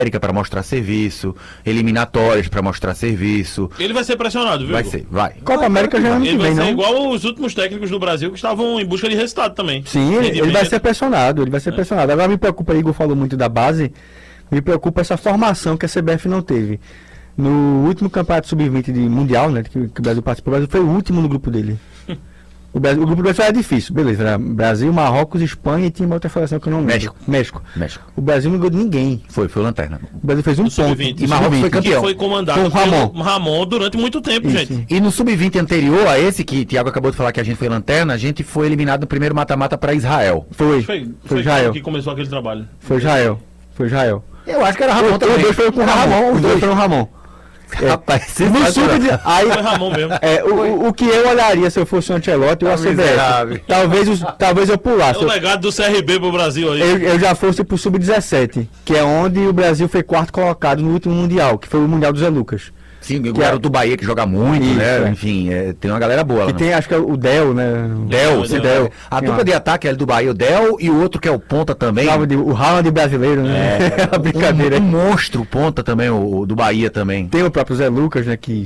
para mostrar serviço, eliminatórias para mostrar serviço. Ele vai ser pressionado, viu? Vai. Copa América já é ano que Ele vai vem, ser não? igual os últimos técnicos do Brasil que estavam em busca de resultado também. Sim, ele vai ser pressionado, Agora me preocupa, Igor falou muito da base, me preocupa essa formação que a CBF não teve. No último campeonato sub-20 de mundial, né, que o Brasil participou, o Brasil foi o último no grupo dele. O grupo do Brasil era difícil, beleza. Era Brasil, Marrocos, Espanha e tinha uma outra seleção que eu não lembro. México. O Brasil não ganhou de ninguém. Foi lanterna. O Brasil fez um ponto. E Marrocos foi campeão. Que foi comandado com Ramon durante muito tempo, gente. E no sub-20 anterior a esse, que o Thiago acabou de falar que a gente foi lanterna, a gente foi eliminado no primeiro mata-mata para Israel. Foi Israel que começou aquele trabalho. Foi Israel. Eu acho que era Ramon também. Os dois foram com Ramon. Os dois foram Ramon. Rapaz, no sub de... Aí, foi Ramon mesmo. O que eu olharia se eu fosse o Ancelotti ou a CBF? Talvez eu pulasse. É o legado do CRB pro Brasil aí. Eu já fosse pro sub-17, que é onde o Brasil foi quarto colocado no último Mundial, que foi o Mundial do Zé Lucas. Sim, o garoto do Bahia que joga muito, isso, né? Enfim, tem uma galera boa lá. E tem, acho que é o Del, né? Del. A dupla de ataque é do Bahia, o Del, e o outro que é o ponta também. O Haaland brasileiro, né? É brincadeira. Um monstro ponta também, o do Bahia também. Tem o próprio Zé Lucas, né? Que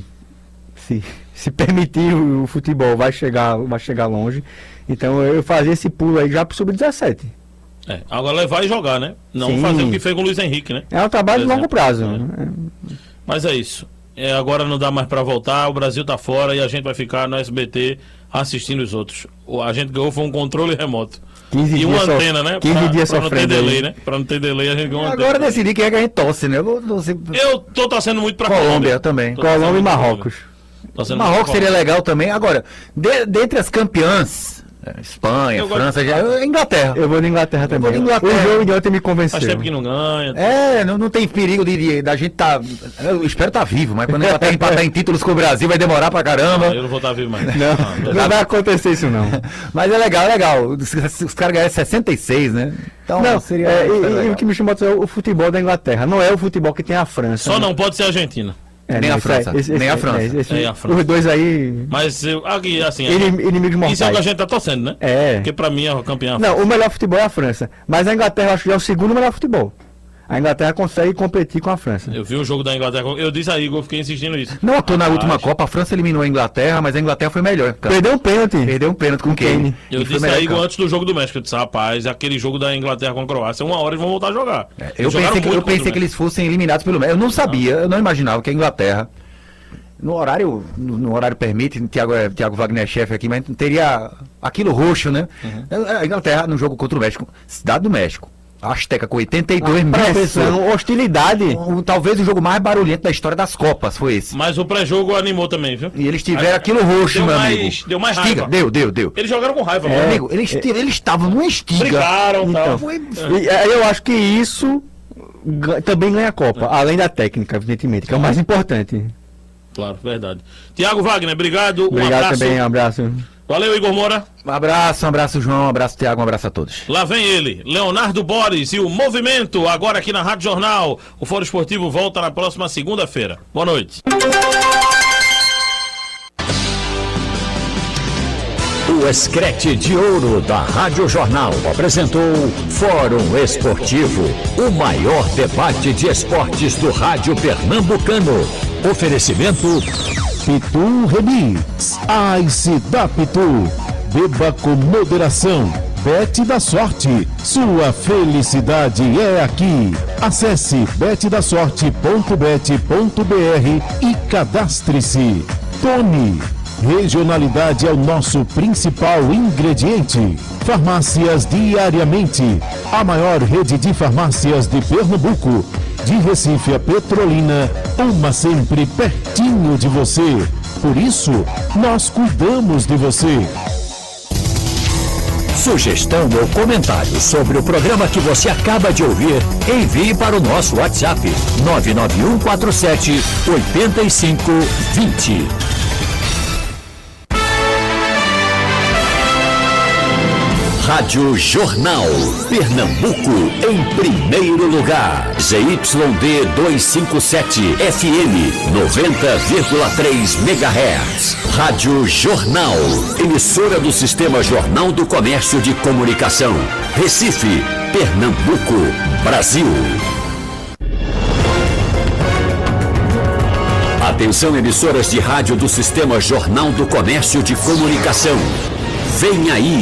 se permitir o futebol vai chegar longe. Então eu fazia esse pulo aí já pro sub-17. Agora levar e jogar, né? Não fazer o que fez com o Luiz Henrique, né? É um trabalho de longo prazo. Mas é isso. Agora não dá mais para voltar, o Brasil tá fora e a gente vai ficar no SBT assistindo os outros. A gente ganhou foi um controle remoto. 15 e uma antena, né? 15 dias pra não ter delay, aí. né? Pra não ter delay, a gente ganhou uma antena. Agora decidi quem é que a gente torce, né? Eu tô torcendo muito pra Colômbia também. Colômbia e Marrocos. Marrocos seria legal também. Agora, dentre as campeãs, Espanha, França, Inglaterra. Eu vou na Inglaterra também. O jogo de ontem me convenceu. Faz tempo que não ganha. Não tem perigo da gente tá. Eu espero estar vivo, mas quando a Inglaterra empatar em títulos com o Brasil vai demorar pra caramba. Eu não vou estar vivo mais. Não vai acontecer isso não. Mas é legal. Os caras ganharam 66, né? Então seria. E o que me chamou a atenção é o futebol da Inglaterra. Não é o futebol que tem a França. Só não pode ser a Argentina. Nem a França. Nem a França. Os dois aí. Mas aqui, assim. Inimigos mortais. Isso é o que a gente tá torcendo, né? Porque pra mim é o campeão. Não, o melhor futebol é a França. Mas a Inglaterra eu acho que é o segundo melhor futebol. A Inglaterra consegue competir com a França. Eu vi o jogo da Inglaterra. Eu disse a Igor, fiquei insistindo nisso. Não, na última Copa, a França eliminou a Inglaterra, mas a Inglaterra foi melhor. Perdeu um pênalti. Com o Kane. Eu disse a Igor antes do jogo do México. Eu disse, rapaz, aquele jogo da Inglaterra com a Croácia, uma hora eles vão voltar a jogar. Eu pensei que eles fossem eliminados pelo México. Eu não sabia, eu não imaginava que a Inglaterra. No horário permite, Thiago Wagner é chefe aqui, mas teria aquilo roxo, né? A Inglaterra no jogo contra o México, Cidade do México, Azteca com 82 mil pessoas. Hostilidade. Talvez o jogo mais barulhento da história das Copas foi esse. Mas o pré-jogo animou também, viu? E eles tiveram aquilo roxo, meu amigo. Deu mais raiva. Deu. Eles jogaram com raiva, meu amigo. Eles estavam numa estiga. Brigaram, então, eu acho que isso também ganha a Copa, além da técnica, evidentemente, que é o mais importante. Claro, verdade. Thiago Wagner, obrigado. Obrigado também, um abraço. Valeu, Igor Moura. Um abraço, João, um abraço, Thiago, um abraço a todos. Lá vem ele, Leonardo Boris e o Movimento, agora aqui na Rádio Jornal. O Fórum Esportivo volta na próxima segunda-feira. Boa noite. O Escrete de Ouro da Rádio Jornal apresentou Fórum Esportivo, o maior debate de esportes do rádio pernambucano. Oferecimento Pitu Remix, Ice da Pitu. Beba com moderação. Bet da Sorte, sua felicidade é aqui. Acesse betdasorte.bet.br e cadastre-se. Tony. Regionalidade é o nosso principal ingrediente. Farmácias Diariamente, a maior rede de farmácias de Pernambuco. De Recife a Petrolina, uma sempre pertinho de você. Por isso, nós cuidamos de você. Sugestão ou comentário sobre o programa que você acaba de ouvir, envie para o nosso WhatsApp 99147-8520. Rádio Jornal, Pernambuco, em primeiro lugar. ZYD 257, FM 90,3 MHz. Rádio Jornal, emissora do Sistema Jornal do Comércio de Comunicação. Recife, Pernambuco, Brasil. Atenção, emissoras de rádio do Sistema Jornal do Comércio de Comunicação. Vem aí